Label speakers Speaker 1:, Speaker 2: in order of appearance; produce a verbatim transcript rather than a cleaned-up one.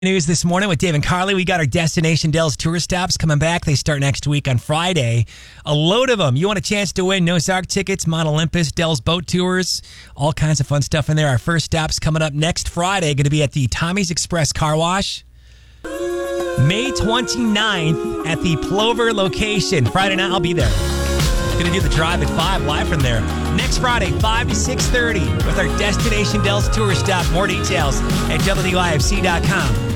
Speaker 1: News this morning with Dave and Carly. We got our Destination Dells tour stops coming back. They start next week on Friday. A load of them. You want a chance to win Noah's Ark tickets, Mount Olympus, Dells boat tours, all kinds of fun stuff in there. Our first stop's coming up next Friday. Going to be at the Tommy's Express Car Wash. May twenty-ninth at the Plover location. Friday night, I'll be there. Going to do the drive at five, live from there. Next Friday, five to six thirty with our Destination Dells tour stop. More details at W I F C dot com.